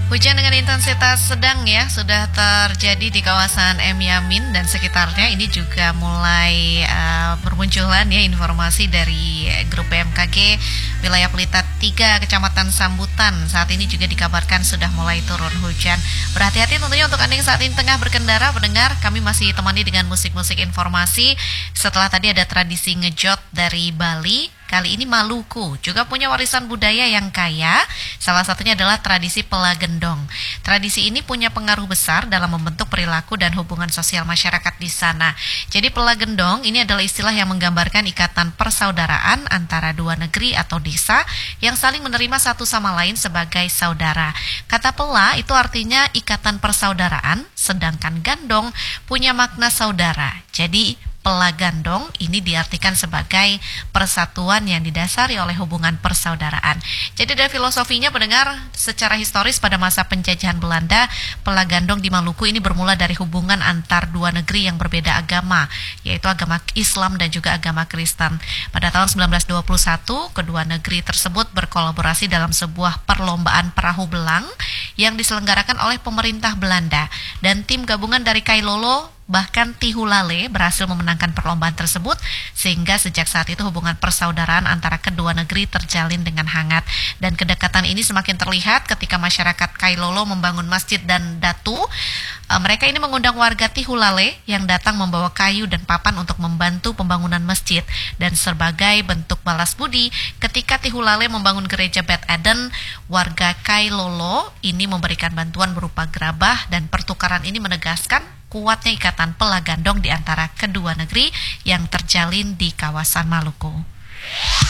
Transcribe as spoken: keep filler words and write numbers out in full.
Hujan dengan intensitas sedang ya sudah terjadi di kawasan M Yamin dan sekitarnya. Ini juga mulai uh, bermunculan ya informasi dari grup B M K G wilayah Pelita tiga Kecamatan Sambutan. Saat ini juga dikabarkan sudah mulai turun hujan. Berhati-hati tentunya untuk Anda yang saat ini tengah berkendara. Mendengar kami masih temani dengan musik-musik informasi. Setelah tadi ada tradisi ngejot dari Bali, kali ini Maluku juga punya warisan budaya yang kaya. Salah satunya adalah tradisi pelagendong. Tradisi ini punya pengaruh besar dalam membentuk perilaku dan hubungan sosial masyarakat di sana. Jadi pelagendong ini adalah istilah yang menggambarkan ikatan persaudaraan antara dua negeri atau desa yang saling menerima satu sama lain sebagai saudara. Kata pela itu artinya ikatan persaudaraan, sedangkan gandong punya makna saudara. Jadi pelagandong ini diartikan sebagai persatuan yang didasari oleh hubungan persaudaraan. Jadi dari filosofinya pendengar, secara historis pada masa penjajahan Belanda, pelagandong di Maluku ini bermula dari hubungan antar dua negeri yang berbeda agama, yaitu agama Islam dan juga agama Kristen. Pada tahun sembilan belas dua puluh satu, kedua negeri tersebut berkolaborasi dalam sebuah perlombaan perahu belang yang diselenggarakan oleh pemerintah Belanda, dan tim gabungan dari Kailolo bahkan Tihulale berhasil memenangkan perlombaan tersebut, sehingga sejak saat itu hubungan persaudaraan antara kedua negeri terjalin dengan hangat. Dan kedekatan ini semakin terlihat ketika masyarakat Kailolo membangun masjid dan datu. E, mereka ini mengundang warga Tihulale yang datang membawa kayu dan papan untuk membantu pembangunan masjid. Dan sebagai bentuk balas budi, ketika Tihulale membangun gereja Beth Eden, warga Kailolo ini memberikan bantuan berupa gerabah, dan pertukaran ini menegaskan kuatnya ikatan pelagandong di antara kedua negeri yang terjalin di kawasan Maluku.